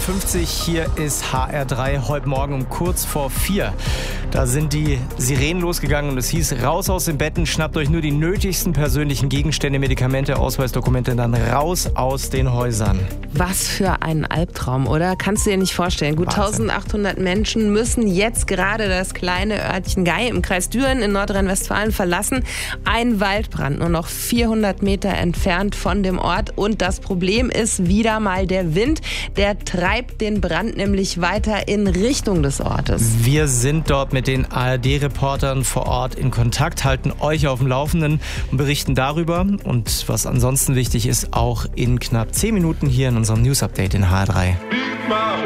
7:50 Uhr, hier ist HR3, heute Morgen um kurz vor 4. Da sind die Sirenen losgegangen und es hieß, raus aus den Betten, schnappt euch nur die nötigsten persönlichen Gegenstände, Medikamente, Ausweisdokumente, dann raus aus den Häusern. Was für ein Albtraum, oder? Kannst du dir nicht vorstellen. Gut, Wahnsinn. 1800 Menschen müssen jetzt gerade das kleine Örtchen Gei im Kreis Düren in Nordrhein-Westfalen verlassen. Ein Waldbrand, nur noch 400 Meter entfernt von dem Ort. Und das Problem ist wieder mal der Wind. Der treibt den Brand nämlich weiter in Richtung des Ortes. Wir sind dort mit den ARD-Reportern vor Ort in Kontakt, halten euch auf dem Laufenden und berichten darüber. Und was ansonsten wichtig ist, auch in knapp 10 Minuten hier in unserem News-Update in HR3.